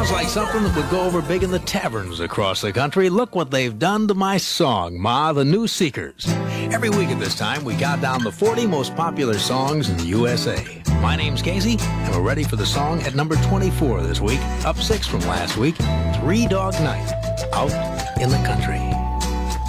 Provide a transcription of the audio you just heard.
Sounds like something that would go over big in the taverns across the country. Look what they've done to my song, Ma, the New Seekers. Every week at this time, we count down the 40 most popular songs in the USA. My name's Casey, and we're ready for the song at number 24 this week, up 6 from last week, Three Dog Night, Out in the Country.